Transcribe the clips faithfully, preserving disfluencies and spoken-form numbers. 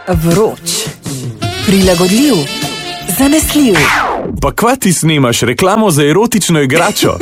Vroč, prilagodljiv, zanesljiv. Pa kva ti snimaš reklamo za erotično igračo?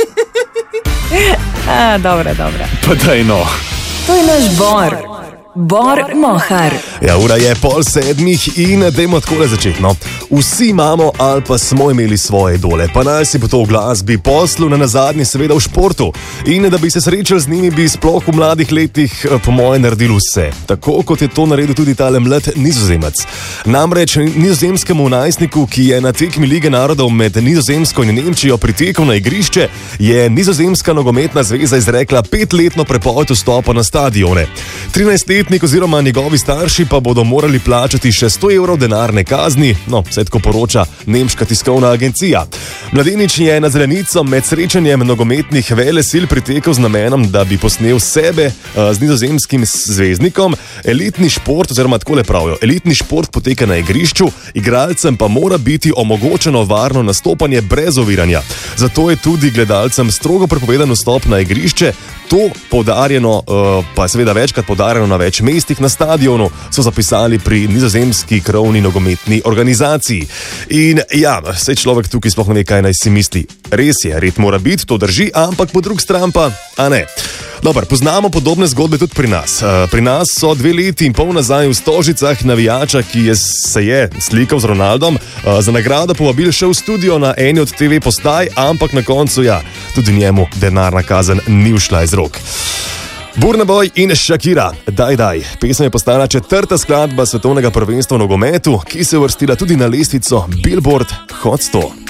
A, dobra, dobra. Pa daj no. To je naš Bor. Bor Mohar. Ja, ura je pol sedmih in dajmo takole začeti, no. Vsi imamo ali pa smo imeli svoje idole, pa naj si bo to v glasbi, poslu, na nazadnje seveda v športu. In da bi se srečali z njimi, bi sploh v mladih letih po moje naredili vse. Tako kot je to naredil tudi tale mlad Nizozemec. Namreč nizozemskemu najstniku, ki je na tekmi Lige narodov med Nizozemsko in Nemčijo pritekel na igrišče, je Nizozemska nogometna zveza izrekla petletno prepoved vstopa na stadione. trinajstletnik oziroma njegovi starši pa bodo morali plačati še sto evrov denarne kazni, no, vse tako poroča nemška tiskovna agencija. Mladenič je na zelenico med srečanjem nogometnih velesil pritekel z namenom, da bi posnel sebe uh, z nizozemskim zvezdnikom. Elitni šport, oziroma takole pravijo, elitni šport poteka na igrišču, igralcem pa mora biti omogočeno varno nastopanje brez oviranja. Zato je tudi gledalcem strogo prepovedan vstop na igrišče. To poudarjeno, pa seveda večkrat poudarjeno na več mestih na stadionu, so zapisali pri nizozemski krovni nogometni organizaciji. In ja, saj človek tukaj sploh ne ve, kaj naj si misli. Res je, red mora biti, to drži, ampak po drug stran pa, a ne. Dobar, poznamo podobne zgodbe tudi pri nas. Pri nas so dve leti in pol nazaj v Stožicah navijača, ki je, se je slikal z Ronaldom, za nagrado povabil še v studio na eni od te ve postaj, ampak na koncu, ja, tudi njemu denarna kazen ni ušla iz rok. Burna Boy in Shakira, Daj Daj. Pesem je postala četrta skladba svetovnega prvenstva v nogometu, ki se je uvrstila tudi na lestvico Billboard Hot sto.